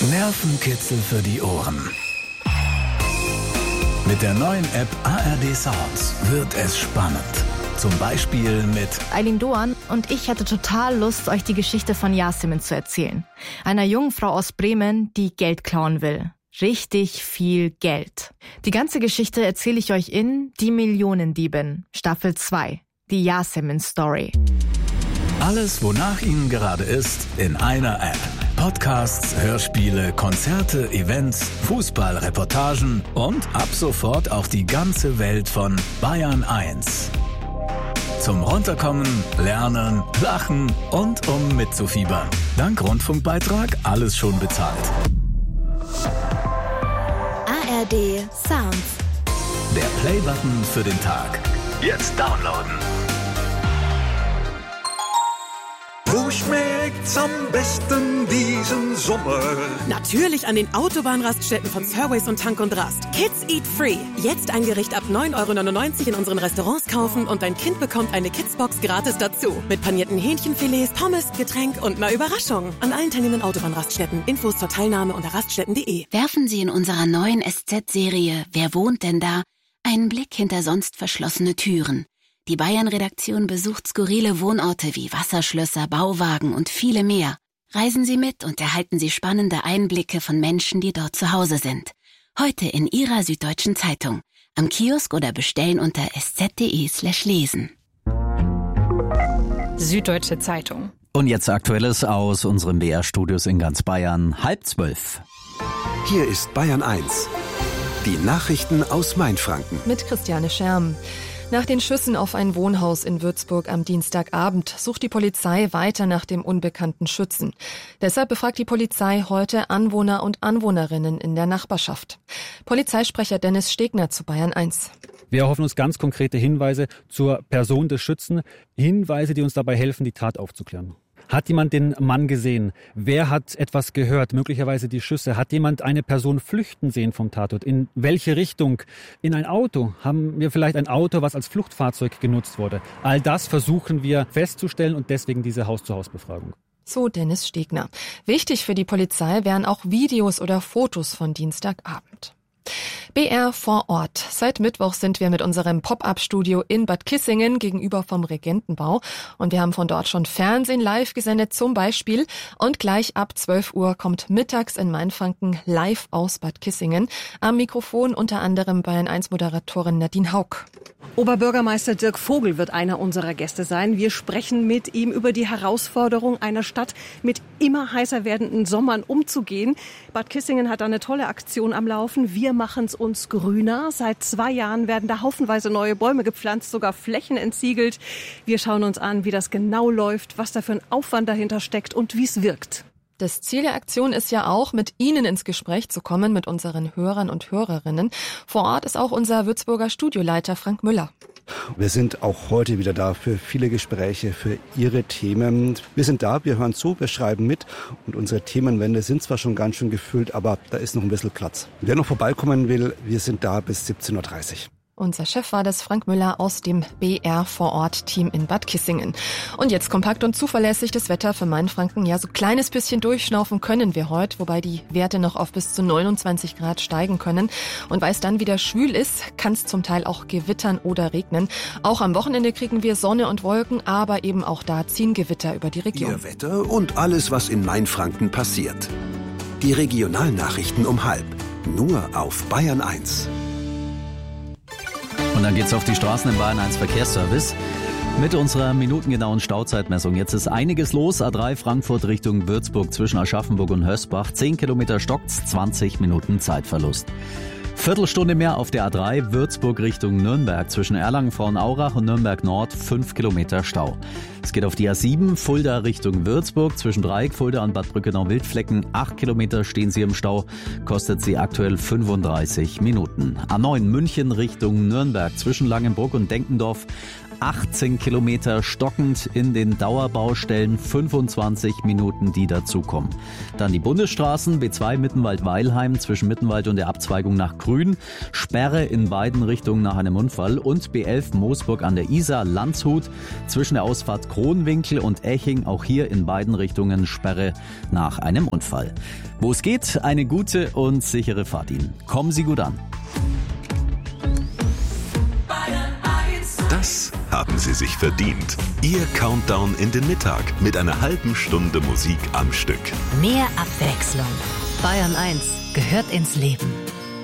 Nervenkitzel für die Ohren. Mit der neuen App ARD Sounds wird es spannend. Zum Beispiel mit Aylin Doan und ich hatte total Lust, euch die Geschichte von Yasemin zu erzählen. Einer jungen Frau aus Bremen, die Geld klauen will. Richtig viel Geld. Die ganze Geschichte erzähle ich euch in Die Millionendiebin, Staffel 2, die Yasemin-Story. Alles, wonach Ihnen gerade ist, in einer App. Podcasts, Hörspiele, Konzerte, Events, Fußballreportagen und ab sofort auch die ganze Welt von Bayern 1. Zum Runterkommen, Lernen, Lachen und um mitzufiebern. Dank Rundfunkbeitrag alles schon bezahlt. ARD Sounds. Der Play-Button für den Tag. Jetzt downloaden. Wo schmeckt's am besten diesen Sommer? Natürlich an den Autobahnraststätten von Surways und Tank und Rast. Kids Eat Free. Jetzt ein Gericht ab 9,99 € in unseren Restaurants kaufen und dein Kind bekommt eine Kidsbox gratis dazu. Mit panierten Hähnchenfilets, Pommes, Getränk und einer Überraschung. An allen teilnehmenden Autobahnraststätten. Infos zur Teilnahme unter raststätten.de. Werfen Sie in unserer neuen SZ-Serie Wer wohnt denn da? Einen Blick hinter sonst verschlossene Türen. Die Bayern-Redaktion besucht skurrile Wohnorte wie Wasserschlösser, Bauwagen und viele mehr. Reisen Sie mit und erhalten Sie spannende Einblicke von Menschen, die dort zu Hause sind. Heute in Ihrer Süddeutschen Zeitung. Am Kiosk oder bestellen unter sz.de/lesen. Süddeutsche Zeitung. Und jetzt Aktuelles aus unseren BR-Studios in ganz Bayern. 11:30. Hier ist Bayern 1. Die Nachrichten aus Mainfranken. Mit Christiane Scherm. Nach den Schüssen auf ein Wohnhaus in Würzburg am Dienstagabend sucht die Polizei weiter nach dem unbekannten Schützen. Deshalb befragt die Polizei heute Anwohner und Anwohnerinnen in der Nachbarschaft. Polizeisprecher Dennis Stegner zu Bayern 1. Wir erhoffen uns ganz konkrete Hinweise zur Person des Schützen. Hinweise, die uns dabei helfen, die Tat aufzuklären. Hat jemand den Mann gesehen? Wer hat etwas gehört? Möglicherweise die Schüsse. Hat jemand eine Person flüchten sehen vom Tatort? In welche Richtung? In ein Auto? Haben wir vielleicht ein Auto, was als Fluchtfahrzeug genutzt wurde? All das versuchen wir festzustellen und deswegen diese Haus-zu-Haus-Befragung. So Dennis Stegner. Wichtig für die Polizei wären auch Videos oder Fotos von Dienstagabend. BR vor Ort. Seit Mittwoch sind wir mit unserem Pop-Up-Studio in Bad Kissingen gegenüber vom Regentenbau. Und wir haben von dort schon Fernsehen live gesendet zum Beispiel. Und gleich ab 12 Uhr kommt mittags in Mainfranken live aus Bad Kissingen. Am Mikrofon unter anderem Bayern 1-Moderatorin Nadine Haug. Oberbürgermeister Dirk Vogel wird einer unserer Gäste sein. Wir sprechen mit ihm über die Herausforderung einer Stadt mit immer heißer werdenden Sommern umzugehen. Bad Kissingen hat da eine tolle Aktion am Laufen. Wir machen es uns grüner. Seit 2 Jahren werden da haufenweise neue Bäume gepflanzt, sogar Flächen entsiegelt. Wir schauen uns an, wie das genau läuft, was da für ein Aufwand dahinter steckt und wie es wirkt. Das Ziel der Aktion ist ja auch, mit Ihnen ins Gespräch zu kommen, mit unseren Hörern und Hörerinnen. Vor Ort ist auch unser Würzburger Studioleiter Frank Müller. Wir sind auch heute wieder da für viele Gespräche, für Ihre Themen. Wir sind da, wir hören zu, wir schreiben mit und unsere Themenwände sind zwar schon ganz schön gefüllt, aber da ist noch ein bisschen Platz. Wer noch vorbeikommen will, wir sind da bis 17:30 Uhr. Unser Chef war das Frank Müller aus dem BR-Vor-Ort-Team in Bad Kissingen. Und jetzt kompakt und zuverlässig das Wetter für Mainfranken. Ja, so ein kleines bisschen durchschnaufen können wir heute, wobei die Werte noch auf bis zu 29 Grad steigen können. Und weil es dann wieder schwül ist, kann es zum Teil auch gewittern oder regnen. Auch am Wochenende kriegen wir Sonne und Wolken, aber eben auch da ziehen Gewitter über die Region. Ihr Wetter und alles, was in Mainfranken passiert. Die Regionalnachrichten um 12:30. Nur auf Bayern 1. Und dann geht's auf die Straßen im Bayern 1 Verkehrsservice mit unserer minutengenauen Stauzeitmessung. Jetzt ist einiges los. A3 Frankfurt Richtung Würzburg zwischen Aschaffenburg und Hösbach. 10 Kilometer stockt's, 20 Minuten Zeitverlust. Viertelstunde mehr auf der A3 Würzburg Richtung Nürnberg zwischen Erlangen-Frauenaurach und Nürnberg Nord 5 Kilometer Stau. Es geht auf die A7 Fulda Richtung Würzburg zwischen Dreieck, Fulda und Bad Brückenau-Wildflecken. 8 Kilometer stehen Sie im Stau, kostet Sie aktuell 35 Minuten. A9 München Richtung Nürnberg zwischen Langenbruck und Denkendorf. 18 Kilometer stockend in den Dauerbaustellen, 25 Minuten, die dazukommen. Dann die Bundesstraßen, B2 Mittenwald-Weilheim zwischen Mittenwald und der Abzweigung nach Grün, Sperre in beiden Richtungen nach einem Unfall und B11 Moosburg an der Isar, Landshut zwischen der Ausfahrt Kronwinkel und Eching, auch hier in beiden Richtungen Sperre nach einem Unfall. Wo es geht, eine gute und sichere Fahrt Ihnen. Kommen Sie gut an. Das haben Sie sich verdient. Ihr Countdown in den Mittag mit einer halben Stunde Musik am Stück. Mehr Abwechslung. Bayern 1 gehört ins Leben.